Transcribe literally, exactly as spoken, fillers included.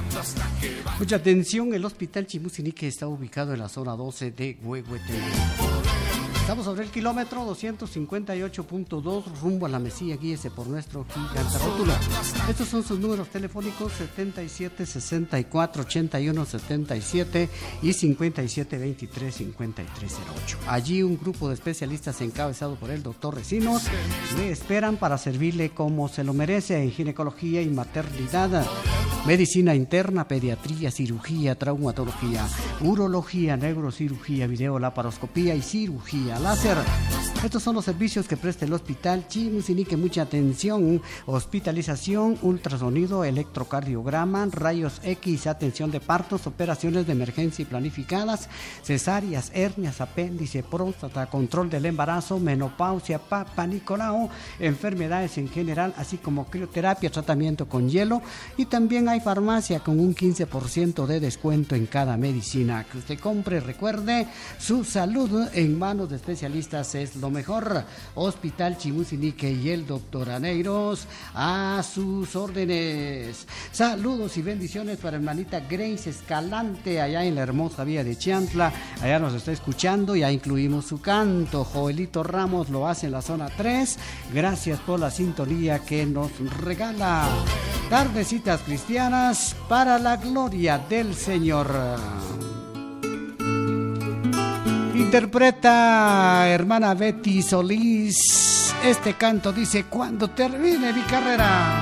Mucha atención, el Hospital Chimusinique está ubicado en la zona doce de Huehuetenango. Estamos sobre el kilómetro doscientos cincuenta y ocho punto dos, rumbo a la Mesilla. Guíese por nuestro gigante rótula. Estos son sus números telefónicos: setenta y siete, sesenta y cuatro, ochenta y uno, setenta y siete y cincuenta y siete, veintitrés, cincuenta y tres cero ocho. Allí un grupo de especialistas encabezado por el doctor Recinos le esperan para servirle como se lo merece en ginecología y maternidad, medicina interna, pediatría, cirugía, traumatología, urología, neurocirugía, videolaparoscopía y cirugía láser. Estos son los servicios que presta el Hospital Chimusinique. Mucha atención: hospitalización, ultrasonido, electrocardiograma, rayos X, atención de partos, operaciones de emergencia y planificadas, cesáreas, hernias, apéndice, próstata, control del embarazo, menopausia, Papa Nicolau, enfermedades en general, así como crioterapia, tratamiento con hielo, y también hay farmacia con un quince por ciento de descuento en cada medicina que usted compre. Recuerde, su salud en manos de especialistas es lo mejor. Hospital Chimusinique y el doctor Aneiros a sus órdenes. Saludos y bendiciones para hermanita Grace Escalante allá en la hermosa vía de Chiantla. Allá nos está escuchando, ya incluimos su canto. Joelito Ramos lo hace en la zona tres. Gracias por la sintonía que nos regala. Tardecitas cristianas para la gloria del Señor. Interpreta hermana Betty Solís este canto, dice: cuando termine mi carrera.